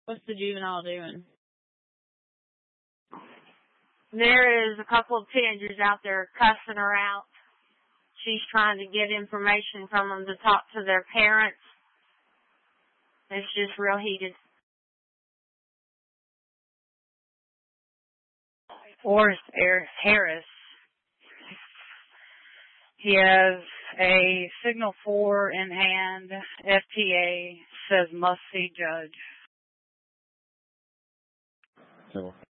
What's the juvenile doing? There is a couple of teenagers out there cussing her out. She's trying to get information from them to talk to their parents. It's just real heated. Forrest Harris. He has a signal 4 in hand. FTA says must see judge. So